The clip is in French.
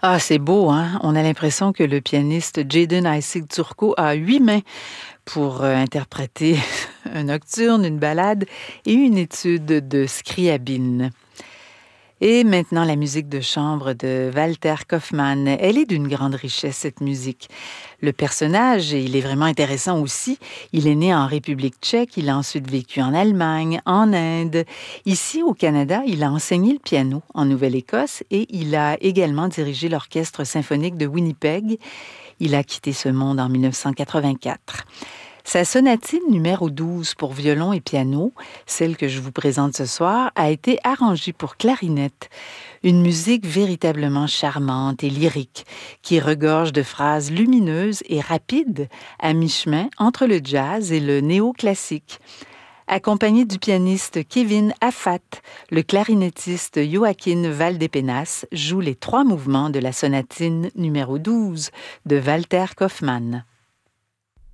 Ah, c'est beau, hein? On a l'impression que le pianiste Jaden Isaac Turco a 8 mains pour interpréter un nocturne, une ballade et une étude de Scriabine. Et maintenant, la musique de chambre de Walter Kaufmann. Elle est d'une grande richesse, cette musique. Le personnage, il est vraiment intéressant aussi. Il est né en République tchèque, il a ensuite vécu en Allemagne, en Inde. Ici, au Canada, il a enseigné le piano en Nouvelle-Écosse et il a également dirigé l'Orchestre symphonique de Winnipeg. Il a quitté ce monde en 1984. Sa sonatine numéro 12 pour violon et piano, celle que je vous présente ce soir, a été arrangée pour clarinette. Une musique véritablement charmante et lyrique, qui regorge de phrases lumineuses et rapides, à mi-chemin entre le jazz et le néoclassique. Accompagné du pianiste Kevin Affat, le clarinettiste Joaquin Valdepenas joue les 3 mouvements de la sonatine numéro 12 de Walter Kaufmann.